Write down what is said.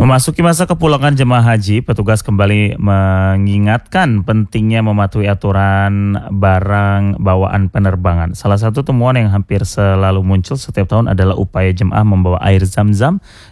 Memasuki masa kepulangan jemaah haji, petugas kembali mengingatkan pentingnya mematuhi aturan barang bawaan penerbangan. Salah satu temuan yang hampir selalu muncul setiap tahun adalah upaya jemaah membawa air zam-zam